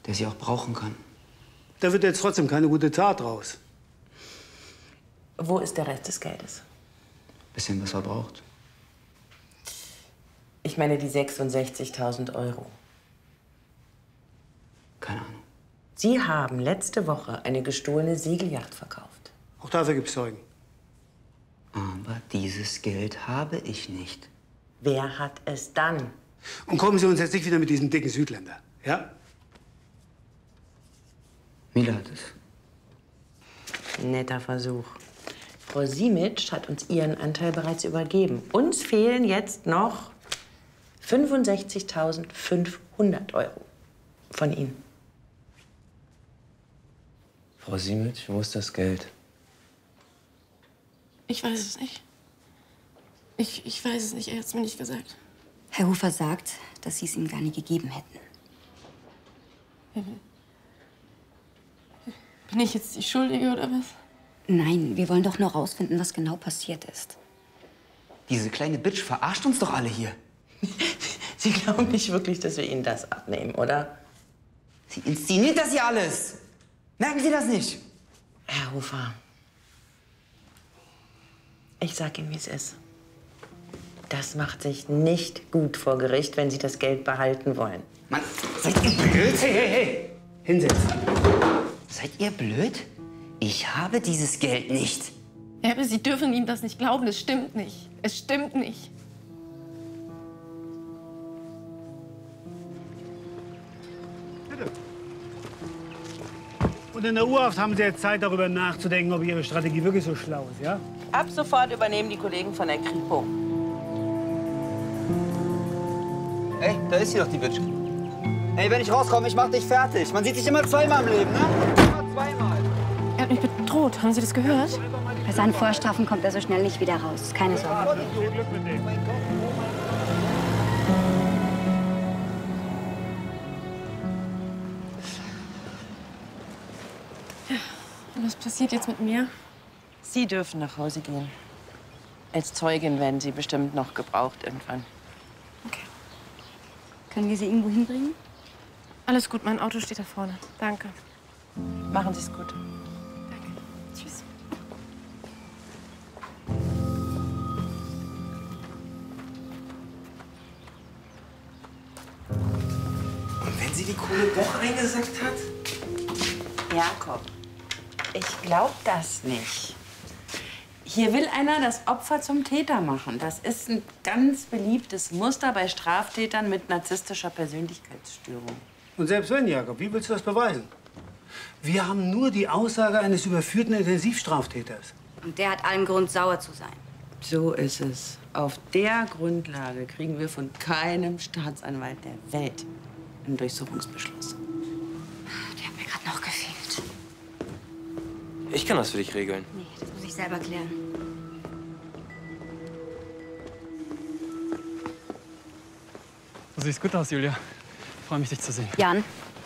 der sie auch brauchen kann. Da wird jetzt trotzdem keine gute Tat raus. Wo ist der Rest des Geldes? Bisschen, was er braucht. Ich meine die 66.000 Euro. Keine Ahnung. Sie haben letzte Woche eine gestohlene Segelyacht verkauft. Auch dafür gibt's Zeugen. Aber dieses Geld habe ich nicht. Wer hat es dann? Und kommen Sie uns jetzt nicht wieder mit diesem dicken Südländer, ja? Mila hat es. Netter Versuch. Frau Simic hat uns ihren Anteil bereits übergeben. Uns fehlen jetzt noch 65.500 Euro von Ihnen. Frau Simic, wo ist das Geld? Ich weiß es nicht. Ich weiß es nicht, er hat es mir nicht gesagt. Herr Hofer sagt, dass Sie es ihm gar nie gegeben hätten. Bin ich jetzt die Schuldige oder was? Nein, wir wollen doch nur rausfinden, was genau passiert ist. Diese kleine Bitch verarscht uns doch alle hier. Sie glauben nicht wirklich, dass wir Ihnen das abnehmen, oder? Sie inszeniert das hier alles. Merken Sie das nicht? Herr Hofer, ich sag Ihnen, wie es ist. Das macht sich nicht gut vor Gericht, wenn Sie das Geld behalten wollen. Mann, seid ihr blöd? Hey, hey, hey! Hinsetzen. Seid ihr blöd? Ich habe dieses Geld nicht. Ja, aber Sie dürfen ihm das nicht glauben. Es stimmt nicht. Es stimmt nicht. Bitte. Und in der Urhaft haben Sie jetzt Zeit, darüber nachzudenken, ob Ihre Strategie wirklich so schlau ist, ja? Ab sofort übernehmen die Kollegen von der Kripo. Ey, da ist sie doch, die Bitch. Ey, wenn ich rauskomme, ich mach dich fertig. Man sieht sich immer zweimal im Leben, ne? Immer zweimal. Er hat mich bedroht. Haben Sie das gehört? Bei seinen Vorstrafen kommt er so schnell nicht wieder raus. Keine Sorge. Viel Glück mit dem. Und was passiert jetzt mit mir? Sie dürfen nach Hause gehen. Als Zeugin werden Sie bestimmt noch gebraucht irgendwann. Okay. Können wir Sie irgendwo hinbringen? Alles gut, mein Auto steht da vorne. Danke. Machen Sie es gut. Danke. Tschüss. Und wenn sie die Kohle doch eingesackt hat? Jakob, ich glaube das nicht. Hier will einer das Opfer zum Täter machen. Das ist ein ganz beliebtes Muster bei Straftätern mit narzisstischer Persönlichkeitsstörung. Und selbst wenn, Jakob, wie willst du das beweisen? Wir haben nur die Aussage eines überführten Intensivstraftäters. Und der hat allen Grund, sauer zu sein. So ist es. Auf der Grundlage kriegen wir von keinem Staatsanwalt der Welt einen Durchsuchungsbeschluss. Der hat mir gerade noch gefehlt. Ich kann das für dich regeln. Nee, das muss ich selber klären. Du siehst gut aus, Julia. Freue mich, dich zu sehen. Jan,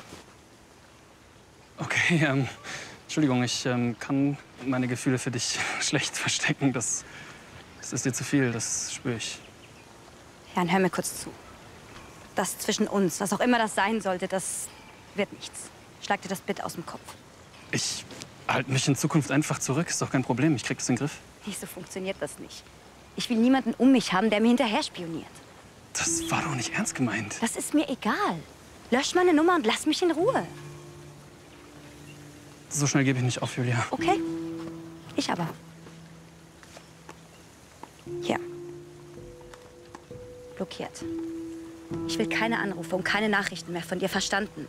Okay, Entschuldigung, ich kann meine Gefühle für dich schlecht verstecken. Das ist dir zu viel, das spüre ich. Jan, hör mir kurz zu. Das zwischen uns, was auch immer das sein sollte, das wird nichts. Schlag dir das bitte aus dem Kopf. Ich halte mich in Zukunft einfach zurück. Ist doch kein Problem. Ich krieg das in den Griff. Nee, so funktioniert das nicht. Ich will niemanden um mich haben, der mir hinterher spioniert. Das war doch nicht ernst gemeint. Das ist mir egal. Lösch meine Nummer und lass mich in Ruhe. So schnell gebe ich nicht auf, Julia. Okay? Ich aber. Hier. Blockiert. Ich will keine Anrufe und keine Nachrichten mehr von dir, verstanden?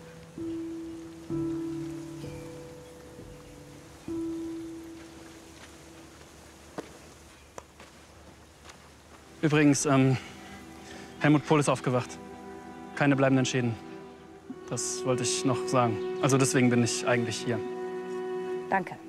Übrigens, Helmut Pohl ist aufgewacht. Keine bleibenden Schäden. Das wollte ich noch sagen. Also deswegen bin ich eigentlich hier. Danke.